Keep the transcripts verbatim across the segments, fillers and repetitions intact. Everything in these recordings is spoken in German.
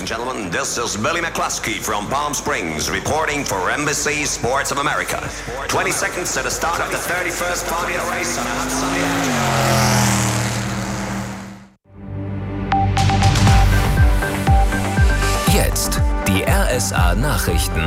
and gentlemen, this is Billy McCluskey from Palm Springs reporting for Embassy Sports of America. twenty seconds to the start of the thirty-first Formula race on a hot sunny afternoon. Jetzt die R S A Nachrichten.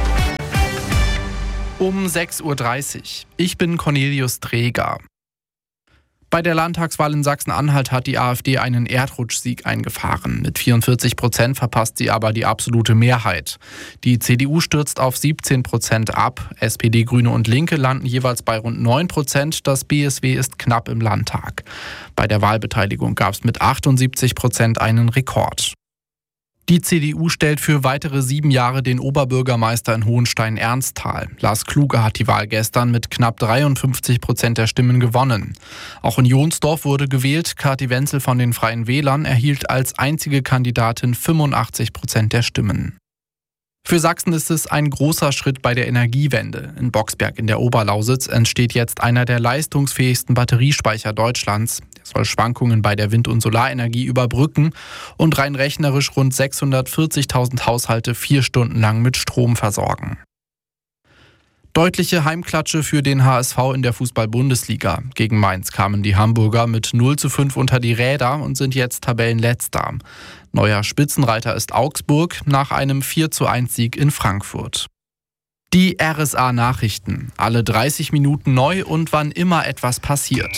Um sechs Uhr dreißig. Ich bin Cornelius Dreger. Bei der Landtagswahl in Sachsen-Anhalt hat die AfD einen Erdrutschsieg eingefahren. Mit vierundvierzig Prozent verpasst sie aber die absolute Mehrheit. Die C D U stürzt auf siebzehn Prozent ab. S P D, Grüne und Linke landen jeweils bei rund neun Prozent. Das B S W ist knapp im Landtag. Bei der Wahlbeteiligung gab es mit achtundsiebzig Prozent einen Rekord. Die C D U stellt für weitere sieben Jahre den Oberbürgermeister in Hohenstein-Ernsthal. Lars Kluge hat die Wahl gestern mit knapp dreiundfünfzig Prozent der Stimmen gewonnen. Auch in Jonsdorf wurde gewählt. Kathi Wenzel von den Freien Wählern erhielt als einzige Kandidatin fünfundachtzig Prozent der Stimmen. Für Sachsen ist es ein großer Schritt bei der Energiewende. In Boxberg in der Oberlausitz entsteht jetzt einer der leistungsfähigsten Batteriespeicher Deutschlands. Der soll Schwankungen bei der Wind- und Solarenergie überbrücken und rein rechnerisch rund sechshundertvierzigtausend Haushalte vier Stunden lang mit Strom versorgen. Deutliche Heimklatsche für den H S V in der Fußball-Bundesliga. Gegen Mainz kamen die Hamburger mit null zu fünf unter die Räder und sind jetzt Tabellenletzter. Neuer Spitzenreiter ist Augsburg nach einem vier zu eins Sieg in Frankfurt. Die R S A Nachrichten. Alle dreißig Minuten neu und wann immer etwas passiert.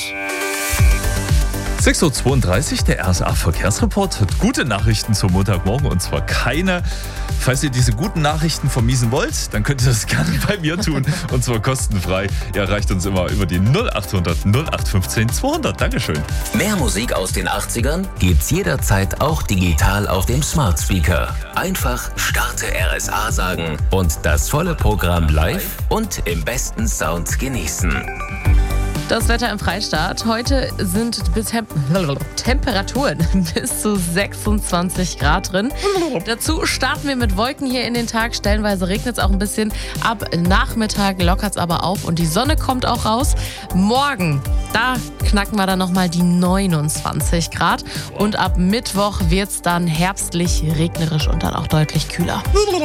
sechs Uhr zweiunddreißig, der R S A-Verkehrsreport hat gute Nachrichten zum Montagmorgen und zwar keine. Falls ihr diese guten Nachrichten vermiesen wollt, dann könnt ihr das gerne bei mir tun und zwar kostenfrei. Ihr erreicht uns immer über die null acht hundert null acht fünfzehn zweihundert. Dankeschön. Mehr Musik aus den achtzigern gibt's jederzeit auch digital auf dem Smart Speaker. Einfach Starte R S A sagen und das volle Programm live und im besten Sound genießen. Das Wetter im Freistaat. Heute sind bis Tem- Temperaturen bis zu sechsundzwanzig Grad drin. Dazu starten wir mit Wolken hier in den Tag. Stellenweise regnet es auch ein bisschen. Ab Nachmittag lockert es aber auf und die Sonne kommt auch raus. Morgen, da knacken wir dann nochmal die neunundzwanzig Grad. Und ab Mittwoch wird es dann herbstlich, regnerisch und dann auch deutlich kühler.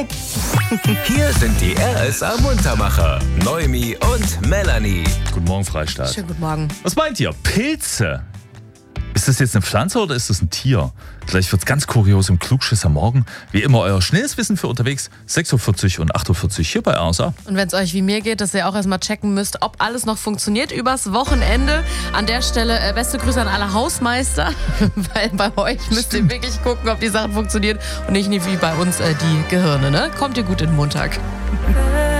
Hier sind die R S A Muntermacher, Noemi und Melanie. Guten Morgen, Freistaat. Schönen guten Morgen. Was meint ihr? Pilze? Ist das jetzt eine Pflanze oder ist das ein Tier? Gleich wird's ganz kurios im Klugschiss am Morgen. Wie immer euer schnelles Wissen für unterwegs. sechs Uhr vierzig und acht Uhr vierzig hier bei R S A. Und wenn es euch wie mir geht, dass ihr auch erstmal checken müsst, ob alles noch funktioniert übers Wochenende. An der Stelle äh, beste Grüße an alle Hausmeister, weil bei euch müsst ihr wirklich gucken, ob die Sachen funktionieren und nicht wie bei uns äh, die Gehirne. Ne? Kommt ihr gut in den Montag.